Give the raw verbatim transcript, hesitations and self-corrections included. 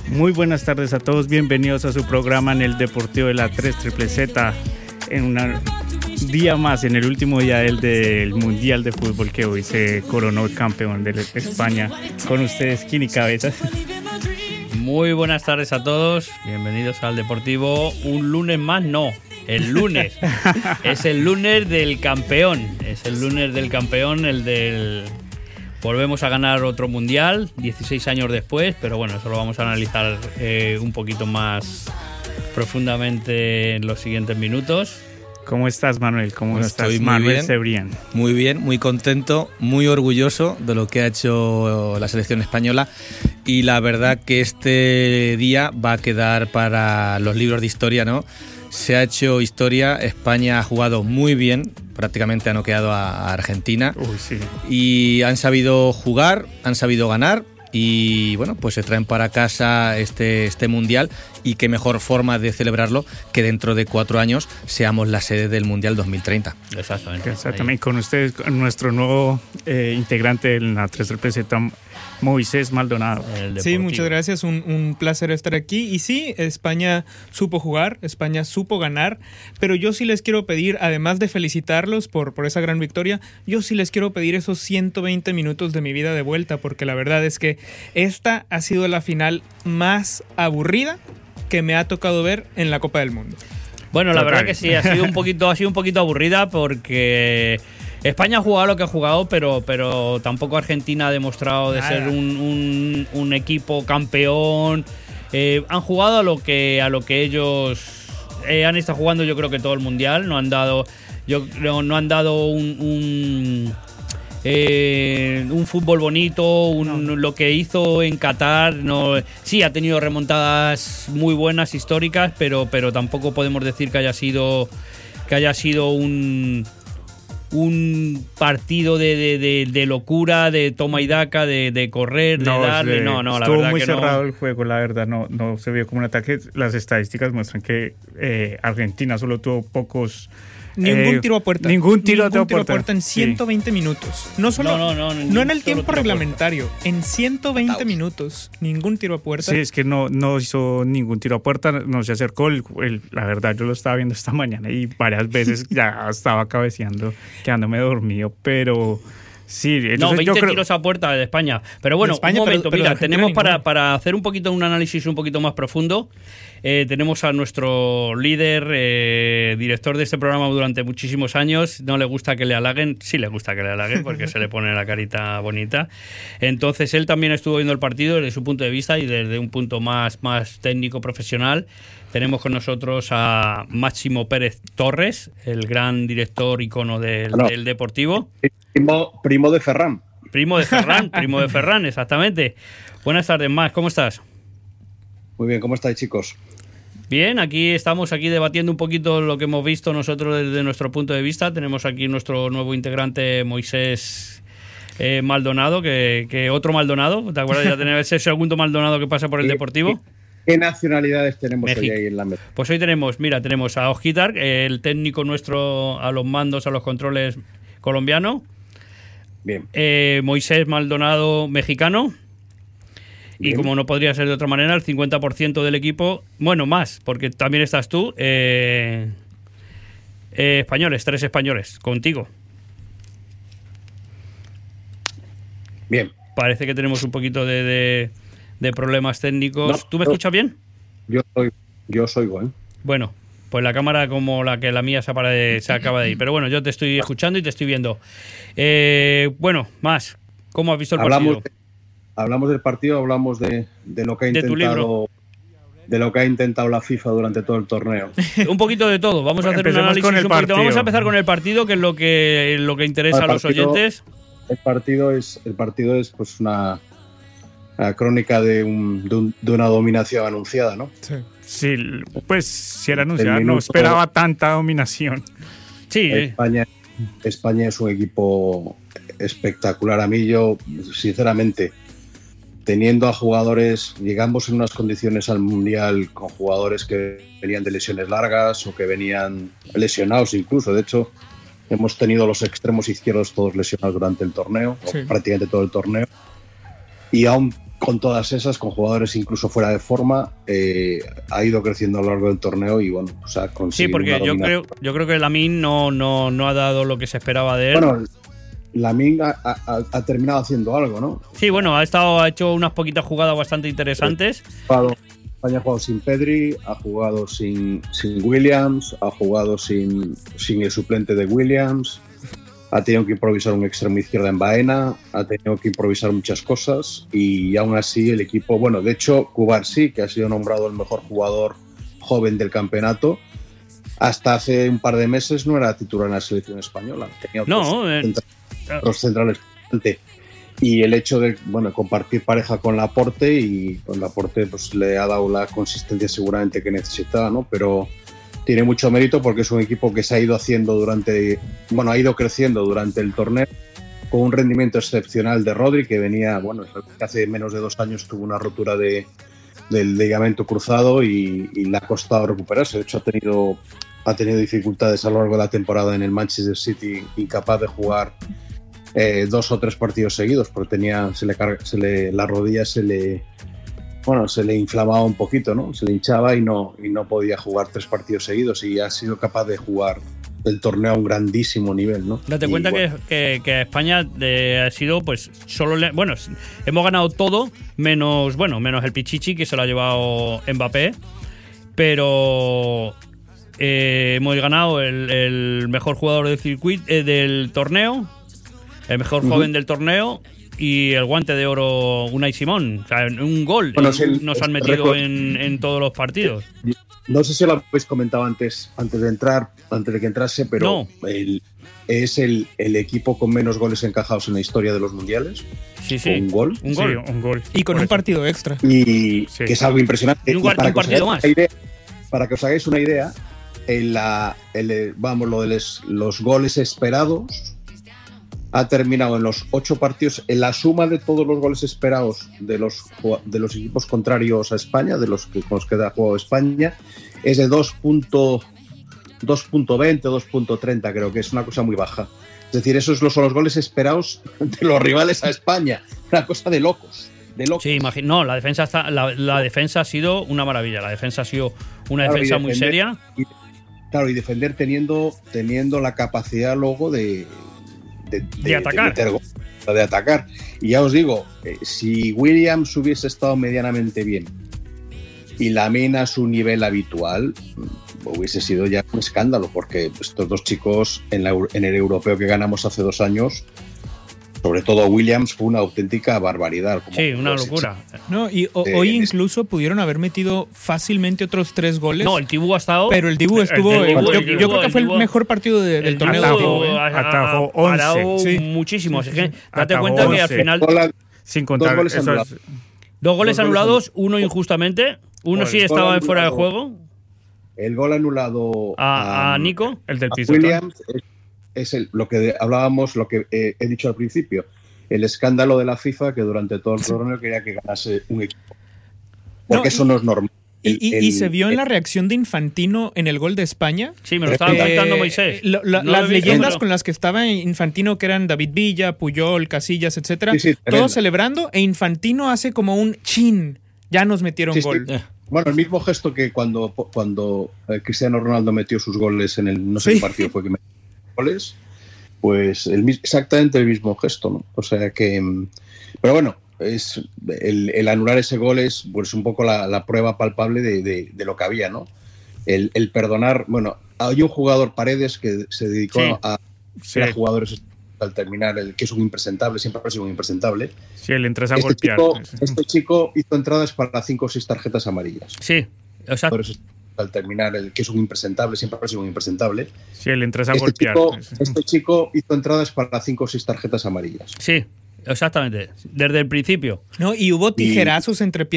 Muy buenas tardes a todos, bienvenidos a su programa en el Deportivo de la tres Triple Z, en un día más, en el último día del, del Mundial de Fútbol, que hoy se coronó el campeón de España. Con ustedes, Kini Cabezas. Muy buenas tardes a todos, bienvenidos al Deportivo. Un lunes más, no, el lunes. Es el lunes del campeón, es el lunes del campeón, el del... Volvemos a ganar otro mundial, dieciséis años después, pero bueno, eso lo vamos a analizar eh, un poquito más profundamente en los siguientes minutos. ¿Cómo estás, Manuel? ¿Cómo Estoy estás, muy Manuel bien, Cebrián? Muy bien, muy contento, muy orgulloso de lo que ha hecho la selección española, y la verdad que este día va a quedar para los libros de historia, ¿no? Se ha hecho historia, España ha jugado muy bien, prácticamente ha noqueado a Argentina. Uy, sí. Y han sabido jugar, han sabido ganar, y bueno, pues se traen para casa este, este mundial, y qué mejor forma de celebrarlo que dentro de cuatro años seamos la sede del Mundial dos mil treinta. Exactamente. Exactamente. Con ustedes, con nuestro nuevo eh, integrante en la tres Triple Z, Moisés Maldonado. Sí, muchas gracias, un, un placer estar aquí. Y sí, España supo jugar, España supo ganar, pero yo sí les quiero pedir, además de felicitarlos por, por esa gran victoria, yo sí les quiero pedir esos ciento veinte minutos de mi vida de vuelta, porque la verdad es que esta ha sido la final más aburrida que me ha tocado ver en la Copa del Mundo. Bueno, la verdad que sí, ha sido un poquito, ha sido un poquito aburrida, porque España ha jugado lo que ha jugado, pero, pero tampoco Argentina ha demostrado de Nada. ser un, un, un equipo campeón. Eh, han jugado a lo que a lo que ellos eh, han estado jugando, yo creo que todo el mundial. No han dado, yo no, no han dado un, un Eh, un fútbol bonito, un, no. lo que hizo en Qatar. No, sí, ha tenido remontadas muy buenas, históricas, pero, pero tampoco podemos decir que haya sido que haya sido un un partido de, de, de, de locura, de toma y daca, de, de correr, no, de darle. Se, no, no, la estuvo verdad muy que cerrado no. el juego, la verdad, no, no se vio como un ataque. Las estadísticas muestran que eh, Argentina solo tuvo pocos. Ningún eh, tiro a puerta. Ningún tiro, ningún a, tiro puerta. a puerta en ciento veinte sí. minutos. No solo no, no, no, no en el tiempo reglamentario, en ciento veinte minutos. Ningún tiro a puerta. Sí, es que no, no hizo ningún tiro a puerta, no se acercó. El, el, la verdad, yo lo estaba viendo esta mañana y varias veces ya estaba cabeceando, quedándome dormido, pero... Sí, no, veinte yo creo... tiros a puerta de España. Pero bueno, España, un momento, pero, pero mira, tenemos para, para hacer un poquito un análisis un poquito más profundo. Eh, tenemos a nuestro líder, eh, director de este programa durante muchísimos años. No le gusta que le halaguen, sí le gusta que le halaguen porque se le pone la carita bonita. Entonces él también estuvo viendo el partido desde su punto de vista y desde un punto más, más técnico, profesional. Tenemos con nosotros a Máximo Pérez Torres, el gran director icono del, no. del Deportivo. Primo, primo de Ferran. Primo de Ferran, primo de Ferran, exactamente. Buenas tardes, Max, ¿cómo estás? Muy bien, ¿cómo estáis, chicos? Bien, aquí estamos aquí debatiendo un poquito lo que hemos visto nosotros desde nuestro punto de vista. Tenemos aquí nuestro nuevo integrante, Moisés eh, Maldonado, que, que otro Maldonado. ¿Te acuerdas de tener ese segundo Maldonado que pasa por el Deportivo? ¿Qué nacionalidades tenemos México. hoy ahí en la mesa? Pues hoy tenemos, mira, tenemos a Ojitar, el técnico nuestro a los mandos, a los controles colombiano. Bien. Eh, Moisés Maldonado, mexicano. Bien. Y como no podría ser de otra manera, el cincuenta por ciento del equipo, bueno, más, porque también estás tú, eh, eh, españoles, tres españoles, contigo. Bien. Parece que tenemos un poquito de, de, de problemas técnicos. No, ¿Tú me no, escuchas bien? Yo soy, yo soy bueno. Bueno, pues la cámara como la que la mía se, de, se acaba de ir. Pero bueno, yo te estoy escuchando y te estoy viendo. Eh, bueno, más, ¿cómo has visto el hablamos partido? De, hablamos del partido, hablamos de, de lo que ha intentado de lo que ha intentado la FIFA durante todo el torneo. Un poquito de todo. Vamos a hacer un análisis un poquito. Vamos a empezar con el partido, que es lo que lo que interesa partido, a los oyentes. El partido es el partido es pues una, una crónica de, un, de, un, de una dominación anunciada, ¿no? Sí. Sí, pues si era anunciada, no esperaba tanta dominación. Sí. España, España es un equipo espectacular. A mí yo, sinceramente, teniendo a jugadores, llegamos en unas condiciones al Mundial con jugadores que venían de lesiones largas o que venían lesionados incluso. De hecho, hemos tenido los extremos izquierdos todos lesionados durante el torneo, sí. o prácticamente todo el torneo. Y aún con todas esas, con jugadores incluso fuera de forma, eh, ha ido creciendo a lo largo del torneo y bueno, o sea, sí, porque yo creo, yo creo que Lamine no, no, no ha dado lo que se esperaba de él. Bueno, Lamine ha, ha, ha terminado haciendo algo, ¿no? Sí, bueno, ha estado, ha hecho unas poquitas jugadas bastante interesantes. España ha jugado sin Pedri, ha jugado sin, sin Williams, ha jugado sin, sin el suplente de Williams, ha tenido que improvisar un extremo izquierda en Baena, ha tenido que improvisar muchas cosas y aún así el equipo, bueno, de hecho Cubarsí, que ha sido nombrado el mejor jugador joven del campeonato, hasta hace un par de meses no era titular en la selección española. Tenía otros, no, eh, centrales, otros centrales. Y el hecho de bueno, compartir pareja con Laporte y con Laporte pues, le ha dado la consistencia seguramente que necesitaba, ¿no? Pero tiene mucho mérito porque es un equipo que se ha ido haciendo durante, bueno, ha ido creciendo durante el torneo con un rendimiento excepcional de Rodri, que venía, bueno, hace menos de dos años tuvo una rotura de, del ligamento cruzado y, y le ha costado recuperarse. De hecho, ha tenido, ha tenido dificultades a lo largo de la temporada en el Manchester City, incapaz de jugar eh, dos o tres partidos seguidos, porque tenía, se le carga, se le, la rodilla se le... bueno, se le inflamaba un poquito, ¿no? Se le hinchaba y no, y no podía jugar tres partidos seguidos y ha sido capaz de jugar el torneo a un grandísimo nivel, ¿no? Date y cuenta bueno. que, que, que España eh, ha sido, pues, solo... Le, bueno, hemos ganado todo, menos, bueno, menos el Pichichi, que se lo ha llevado Mbappé, pero eh, hemos ganado el, el mejor jugador del circuito, eh, del torneo, el mejor uh-huh. joven del torneo, y el guante de oro Unai Simón. O sea, un gol bueno, el, nos han metido en, en todos los partidos. No sé si lo habéis comentado antes, antes de entrar, antes de que entrase, pero no. el, es el, el equipo con menos goles encajados en la historia de los mundiales. Sí, sí. Un gol. Un gol. Sí, un gol. Y con Por un eso. partido extra. Y sí. que es algo impresionante. Y un, y para, un que partido más. Idea, para que os hagáis una idea, en la, el, vamos, lo de les, los goles esperados ha terminado en los ocho partidos, en la suma de todos los goles esperados de los, de los equipos contrarios a España, de los que con los que ha jugado España, es de dos punto veinte, dos punto treinta, creo que es una cosa muy baja. Es decir, esos son los goles esperados de los rivales a España. Una cosa de locos. De locos. Sí, imagino. No, la defensa, está, la, la defensa ha sido una maravilla. La defensa ha sido una claro, defensa defender, muy seria. Y, claro, y defender teniendo, teniendo la capacidad luego de... De, de, de atacar. De, meter, de atacar. Y ya os digo, eh, si Williams hubiese estado medianamente bien y Lamine a su nivel habitual, hubiese sido ya un escándalo, porque estos dos chicos en, la, en el europeo que ganamos hace dos años, sobre todo Williams, fue una auténtica barbaridad. Como sí, una locura. No, y o, hoy incluso pudieron haber metido fácilmente otros tres goles. No, el Tibú ha estado... Pero el Tibú estuvo... El Tibú, yo, el Tibú, yo creo que fue el, el mejor partido de, del torneo. Atajó, eh. atajó once. Sí. Muchísimo. Sí, sí, sí. Date atajó cuenta once. Que al final... Sin contar dos goles esos, anulados. Dos goles dos anulados, goles uno injustamente, uno sí estaba en fuera de juego. El gol anulado a, a Nico, el del piso. Williams es, es el, lo que hablábamos, lo que eh, he dicho al principio, el escándalo de la FIFA que durante todo el torneo quería que ganase un equipo. Porque no, eso no es normal. El, y, el, y se vio el, en la reacción de Infantino en el gol de España. Sí, me lo estaba comentando eh, Moisés. Lo, la, no las leyendas con las que estaba Infantino, que eran David Villa, Puyol, Casillas, etcétera, sí, sí, todos celebrando, e Infantino hace como un chin. Ya nos metieron sí, gol. Sí. Bueno, el mismo gesto que cuando, cuando Cristiano Ronaldo metió sus goles en el no sé sí. qué partido fue que metió goles, pues el, exactamente el mismo gesto, ¿no? O sea que, pero bueno, es el, el anular ese gol es pues un poco la, la prueba palpable de, de, de lo que había, ¿no? El, el perdonar, bueno, hay un jugador Paredes que se dedicó sí. a, sí. a jugadores al terminar, el que es un impresentable, siempre ha sido un impresentable. Sí, le entras a este golpear. Chico, este chico hizo entradas para cinco o seis tarjetas amarillas. Sí, exacto. Al terminar, el que es un impresentable, siempre ha sido un impresentable. Sí, le entras a este golpear. Chico, este chico hizo entradas para cinco o seis tarjetas amarillas. Sí, exactamente. Desde el principio. No, y hubo tijerazos y... entre